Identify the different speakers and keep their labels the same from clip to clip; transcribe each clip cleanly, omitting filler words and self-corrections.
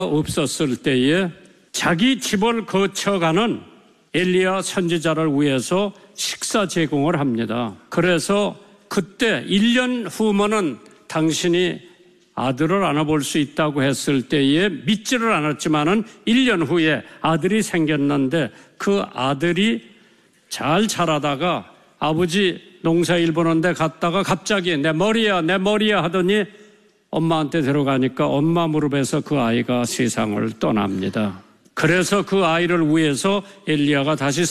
Speaker 1: 없었을 때에 자기 집을 거쳐가는 엘리야 선지자를 위해서 식사 제공을 합니다. 그래서 그때 1년 후면은 당신이 아들을 안아볼 수 있다고 했을 때에 믿지를 않았지만은 1년 후에 아들이 생겼는데 그 아들이 잘 자라다가 아버지 농사일 보는데 갔다가 갑자기 내 머리야 하더니 엄마한테 데려가니까 엄마 무릎에서 그 아이가 세상을 떠납니다. 그래서 그 아이를 위해서 엘리야가 다시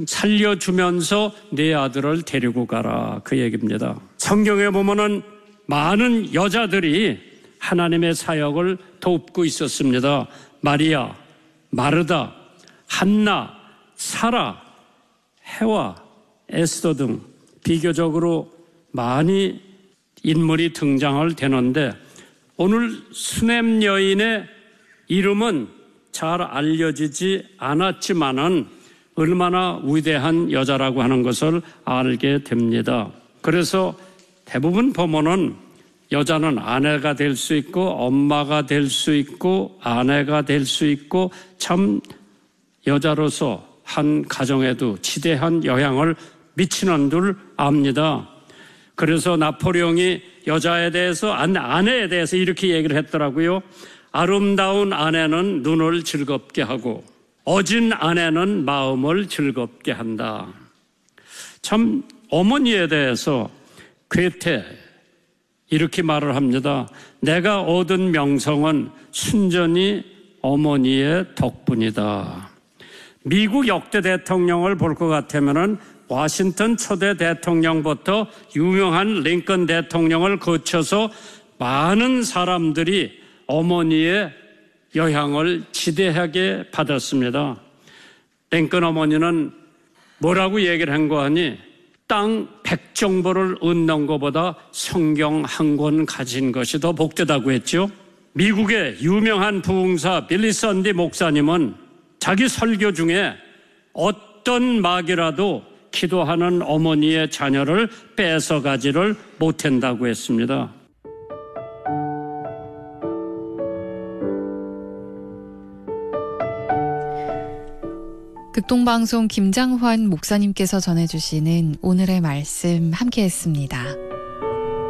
Speaker 1: 살려주면서 내 아들을 데리고 가라 그 얘기입니다. 성경에 보면은 많은 여자들이 하나님의 사역을 돕고 있었습니다. 마리아, 마르다, 한나, 사라, 해와, 에스더 등 비교적으로 많이 인물이 등장을 되는데 오늘 수넴 여인의 이름은 잘 알려지지 않았지만은 얼마나 위대한 여자라고 하는 것을 알게 됩니다. 그래서 대부분 보면은 여자는 아내가 될 수 있고 엄마가 될 수 있고 아내가 될 수 있고 참 여자로서 한 가정에도 지대한 영향을 미치는 줄 압니다. 그래서 나폴레옹이 여자에 대해서 아내에 대해서 이렇게 얘기를 했더라고요. 아름다운 아내는 눈을 즐겁게 하고 어진 아내는 마음을 즐겁게 한다. 참 어머니에 대해서 괴테 이렇게 말을 합니다. 내가 얻은 명성은 순전히 어머니의 덕분이다. 미국 역대 대통령을 볼 것 같으면은 워싱턴 초대 대통령부터 유명한 링컨 대통령을 거쳐서 많은 사람들이 어머니의 영향을 지대하게 받았습니다. 링컨 어머니는 뭐라고 얘기를 한 거 아니? 땅 100정보를 얻는 것보다 성경 한 권 가진 것이 더 복되다고 했죠. 미국의 유명한 부흥사 빌리 선디 목사님은 자기 설교 중에 어떤 마귀라도 기도하는 어머니의 자녀를 뺏어가지를 못한다고 했습니다.
Speaker 2: 극동방송 김장환 목사님께서 전해주시는 오늘의 말씀 함께했습니다.